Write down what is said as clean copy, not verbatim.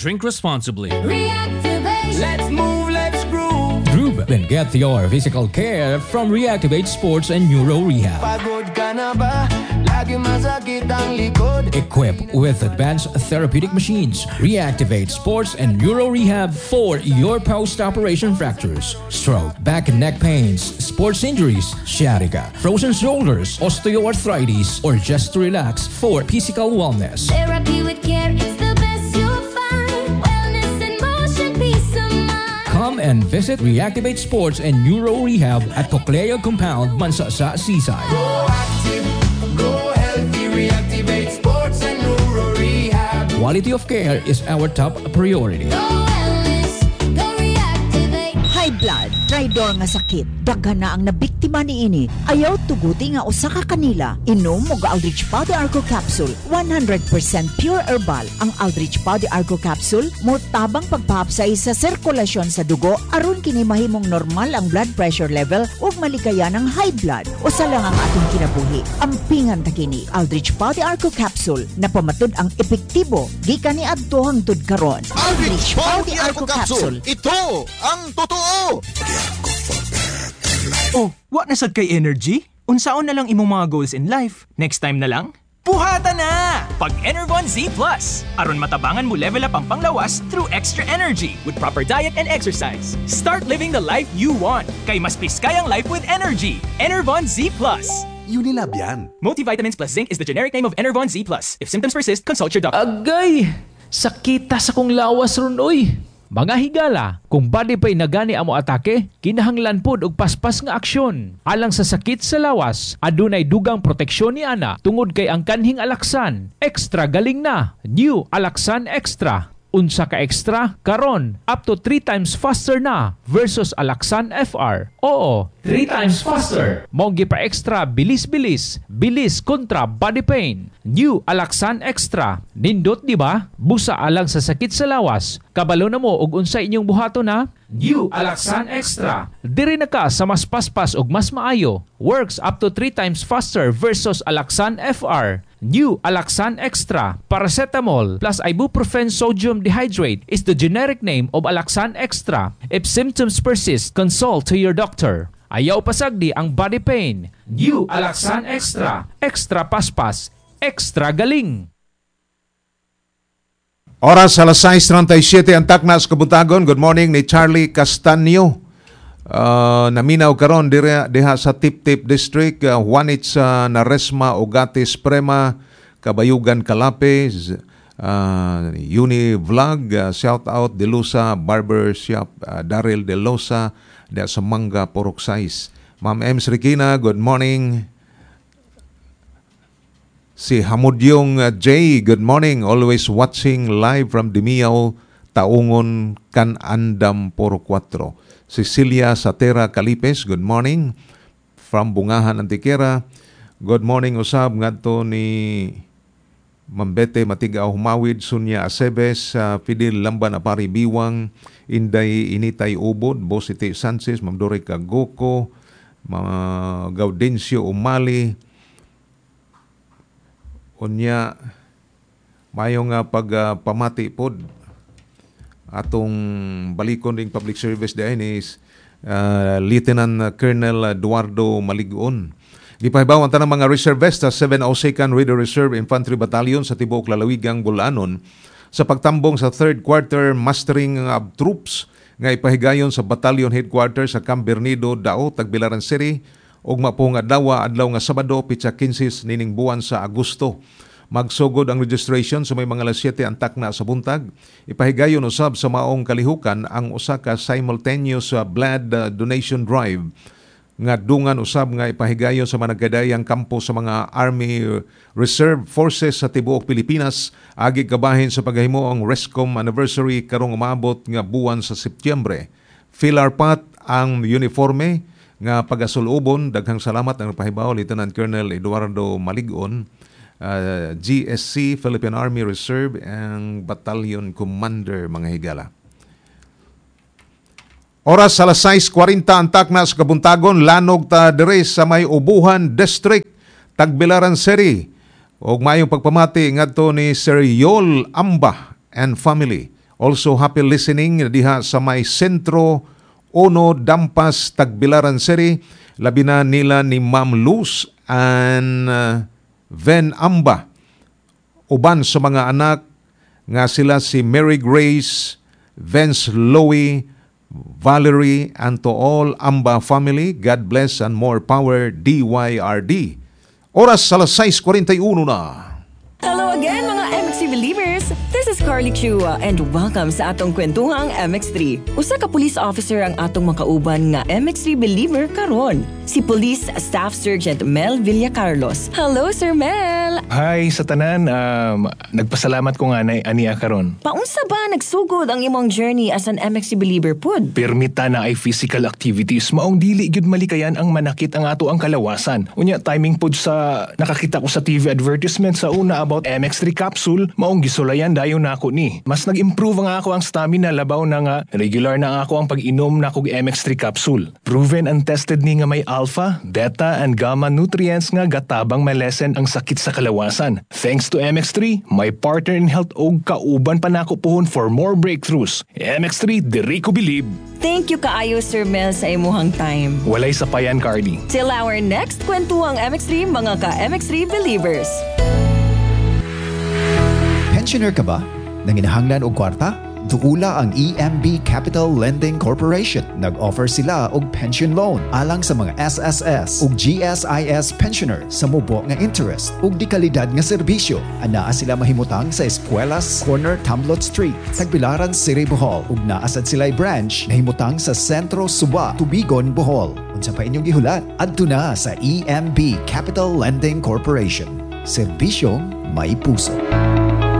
Drink responsibly. Reactivate. Let's move, let's groove. Groove. Then get your physical care from Reactivate Sports and Neuro Rehab. Pagod ka na ba? Lagi masakit ang likod. Equipped with advanced therapeutic machines, Reactivate Sports and Neuro Rehab for your post-operation fractures, stroke, back and neck pains, sports injuries, sciatica, frozen shoulders, osteoarthritis, or just to relax for physical wellness. Therapy with care, it's the best you'll find. Wellness in motion, peace of mind. Come and visit Reactivate Sports and Neuro Rehab at Cocleo Compound, Mansasa, Seaside. Go active, go healthy. Reactivate Sports and Neuro Rehab. Quality of care is our top priority. Go wellness, go reactivate. High blood, tridor nga sakit. Daghan na ang nabiktima niini. Ayaw tuguti nga usa ka kanila. Inom og Aldrich Body Arco Capsule. 100% pure herbal. Ang Aldrich Body Arco Capsule mo tabang pagpahapsay sa sirkulasyon sa dugo aron kini mahimong normal ang blood pressure level ug malikayan ang high blood. Usa lang ang atong kinabuhi. Ampingan ta kini Aldrich Body Arco Capsule na pamatud ang epektibo gikan ni adto hangtod karon. Aldrich Body Arco Capsule. Ito ang totoo. Oh, wa na sad kay energy? Unsaon na lang imong mga goals in life? Next time na lang? Buhata na! Pag Enervon Z+. Aron matabangan mo level up ang panglawas through extra energy with proper diet and exercise. Start living the life you want. Kay mas piskay ang life with energy. Enervon Z+. Unilab yan. Multivitamins plus zinc is the generic name of Enervon Z+. If symptoms persist, consult your doctor. Agay! Sakita sa kong lawas ron, oy! Mga higala, kung body pa'y nagani amo atake, kinahanglan pod og paspas nga aksyon. Alang sa sakit sa lawas, adunay dugang proteksyon ni ana tungod kay ang kanhing Alaxan. Extra galing na. New Alaxan Extra. Unsa ka extra? Karon, up to 3 times faster na versus Alaxan FR. Oo, 3 times faster. Monggi pa extra, bilis-bilis. Bilis kontra body pain. New Alaxan Extra. Nindot di ba? Busa alang sa sakit sa lawas. Kabalo na mo og unsa inyong buhato na? New Alaxan Extra. Diri na ka sa mas paspas og mas maayo. Works up to 3 times faster versus Alaxan FR. New Alaxan Extra. Paracetamol plus ibuprofen sodium dehydrate is the generic name of Alaxan Extra. If symptoms persist, consult to your doctor. Ayaw pasagdi ang body pain. New Alaxan Extra. Extra paspas. Extra galing. Oras alas 6:37 ang takna sa kabutagon. Good morning ni Charlie Castanyo. Naminaw karon diha sa Tip-Tip District, Juanits Naresma, Ogatis Prema, Kabayugan Calape, Uni Vlog, shout out Delusa Barber Shop, Daryl Delosa, diha sa Manga Porok Size. Ma'am Ems Regina, good morning. Si Hamudyong J, good morning. Always watching live from Dimiao, Taungon, Canandam, Poro 4. Cecilia Satera Calipes, good morning. From Bungahan, Antiquera. Good morning usab ngadto ni Mambete Matigaw Humawid, Sunya Acebes, Fidel Lamban Apari Biwang, Inday Initay Ubod, Bosite Sanchez, Mamdore Kagoko, Gaudencio Umali. Unya mayong pagpamati pod atong balikon ring public service diay is Lieutenant Colonel Eduardo Maliguon. Gipahibaw ang tanang mga reservista 702nd Radio Reserve Infantry Battalion sa tibuok lalawigang Bulanon sa pagtambong sa 3rd quarter mustering of troops nga ipahigayon sa battalion headquarters sa Camp Bernido, Dao, Tagbilaran City ug mapong adlaw nga Sabado pitsa 15 nining buwan sa Agosto. Magsugod ang registration sa may mga alas 7 ang takna sa buntag. Ipahigayon usab sa maong kalihukan ang usa ka simultaneous blood donation drive nga dungan usab nga ipahigayon sa managkadayang kampo sa mga Army Reserve Forces sa tibuok Pilipinas agi kabahin sa paghimuong RESCOM anniversary karong umabot nga buwan sa Setyembre. Filarpat ang uniforme nga pagasulubon. Daghang salamat ang pahibaw Lieutenant Colonel Eduardo Maliguon, GSC, Philippine Army Reserve, ang Battalion Commander, mga higala. Oras alas 6:40 ang takna sa kabuntagon, lanog ta dire sa may Ubuhan District, Tagbilaran City. Og mayong pagpamati ngadto ni Sir Yol Amba and family. Also happy listening diha sa may Sentro Ono Dampas Tagbilaran City. Labi na nila ni Ma'am Luz and Ven Amba. Uban sa mga anak nga sila si Mary Grace, Vince Lowy, Valerie, and to all Amba family, God bless and more power, DYRD. Oras sa 6:41 na. Hello again mga MXC believers! This is Carly Chua and welcome sa atong kwentuhang MX3. Usa ka police officer ang atong makauban nga MX3 believer karon. Si Police Staff Sergeant Mel Villacarlos. Hello Sir Mel! Hi sa tanan, nagpasalamat ko nga na aniya karon. Paunsa ba nagsugod ang imong journey as an MXC believer pud? Permita na ay physical activities, maong dili gyud malikayan ang manakit ang ato ang kalawasan. Unya timing pud sa nakakita ko sa TV advertisement sa una about MX3 capsule, maong gisulayan dayon nako ni. Mas nag-improve nga ako ang stamina labaw na nga regular na ako ang pag-inom na kog MX3 capsule. Proven and tested ni nga may alpha, beta and gamma nutrients nga gatabang malesen ang sakit sa kalawasan. Thanks to MX3, my partner in health og kauban pa nako pohon for more breakthroughs. MX3, diri ko believe. Thank you kaayo Sir Mel sa imuhang time. Walay sapayan, Cardi. Till our next kwentuhang MX3 mga ka-MX3 believers. Pensioner ka ba? Nanginahanglan og kwarta? Duula ang EMB Capital Lending Corporation. Nag-offer sila og pension loan alang sa mga SSS ug GSIS pensioner sa mubo nga interest ug di kalidad nga serbisyo. Anaa sila mahimutang sa Espuelas Corner Tamlot Street, Tagbilaran City, Bohol ug naasad sila'y branch nahimutang sa Sentro Suba, Tubigon, Bohol. Unsa pa inyong gihulat? Adto na sa EMB Capital Lending Corporation. Serbisyong may puso.